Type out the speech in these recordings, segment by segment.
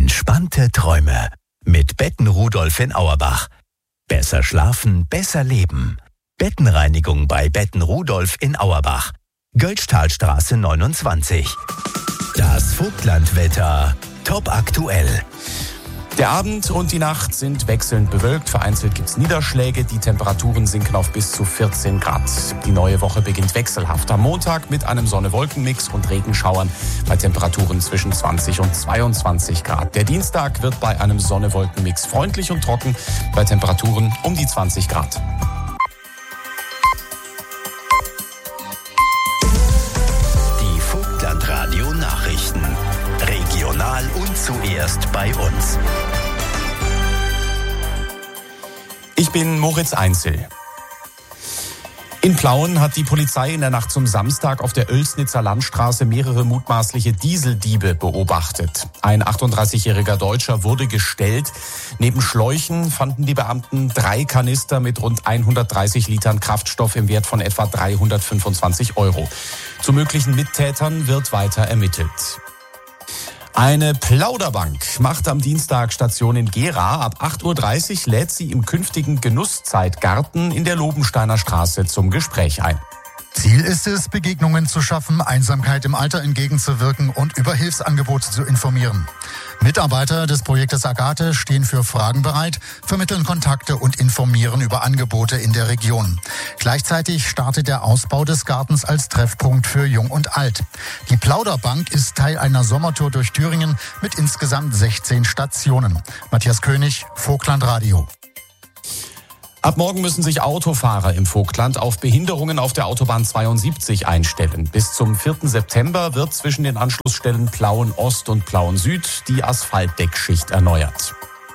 Entspannte Träume mit Betten Rudolf in Auerbach. Besser schlafen, besser leben. Bettenreinigung bei Betten Rudolf in Auerbach. Götztalstraße 29. Das Vogtlandwetter top aktuell. Der Abend und die Nacht sind wechselnd bewölkt. Vereinzelt gibt es Niederschläge. Die Temperaturen sinken auf bis zu 14 Grad. Die neue Woche beginnt wechselhaft. Am Montag mit einem Sonne-Wolken-Mix und Regenschauern bei Temperaturen zwischen 20 und 22 Grad. Der Dienstag wird bei einem Sonne-Wolken-Mix freundlich und trocken bei Temperaturen um die 20 Grad. Die Vogtlandradio-Nachrichten. Regional und zuerst bei uns. Ich bin Moritz Einzel. In Plauen hat die Polizei in der Nacht zum Samstag auf der Oelsnitzer Landstraße mehrere mutmaßliche Dieseldiebe beobachtet. Ein 38-jähriger Deutscher wurde gestellt. Neben Schläuchen fanden die Beamten 3 Kanister mit rund 130 Litern Kraftstoff im Wert von etwa 325 €. Zu möglichen Mittätern wird weiter ermittelt. Eine Plauderbank macht am Dienstag Station in Gera. Ab 8.30 Uhr lädt sie im künftigen Genusszeitgarten in der Lobensteiner Straße zum Gespräch ein. Ziel ist es, Begegnungen zu schaffen, Einsamkeit im Alter entgegenzuwirken und über Hilfsangebote zu informieren. Mitarbeiter des Projektes Agathe stehen für Fragen bereit, vermitteln Kontakte und informieren über Angebote in der Region. Gleichzeitig startet der Ausbau des Gartens als Treffpunkt für Jung und Alt. Die Plauderbank ist Teil einer Sommertour durch Thüringen mit insgesamt 16 Stationen. Matthias König, Vogtlandradio. Ab morgen müssen sich Autofahrer im Vogtland auf Behinderungen auf der Autobahn 72 einstellen. Bis zum 4. September wird zwischen den Anschlussstellen Plauen Ost und Plauen Süd die Asphaltdeckschicht erneuert.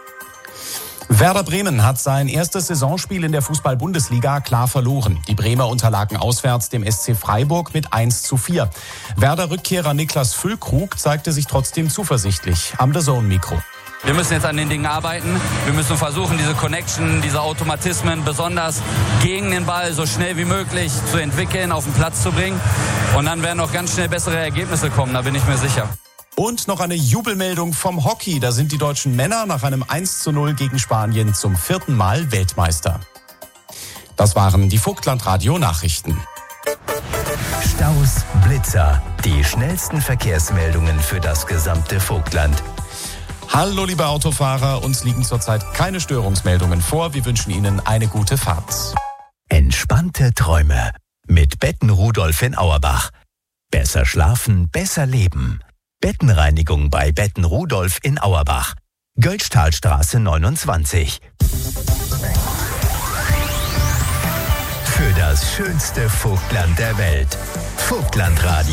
Werder Bremen hat sein erstes Saisonspiel in der Fußball-Bundesliga klar verloren. Die Bremer unterlagen auswärts dem SC Freiburg mit 1:4. Werder-Rückkehrer Niklas Füllkrug zeigte sich trotzdem zuversichtlich am DAZN-Mikro. Wir müssen jetzt an den Dingen arbeiten. Wir müssen versuchen, diese Connection, diese Automatismen besonders gegen den Ball so schnell wie möglich zu entwickeln, auf den Platz zu bringen. Und dann werden auch ganz schnell bessere Ergebnisse kommen, da bin ich mir sicher. Und noch eine Jubelmeldung vom Hockey. Da sind die deutschen Männer nach einem 1:0 gegen Spanien zum 4. Mal Weltmeister. Das waren die Vogtlandradio-Nachrichten. Staus, Blitzer, die schnellsten Verkehrsmeldungen für das gesamte Vogtland. Hallo liebe Autofahrer, uns liegen zurzeit keine Störungsmeldungen vor. Wir wünschen Ihnen eine gute Fahrt. Entspannte Träume mit Betten Rudolf in Auerbach. Besser schlafen, besser leben. Bettenreinigung bei Betten Rudolf in Auerbach. Götztalstraße 29. Für das schönste Vogtland der Welt. Vogtlandradio.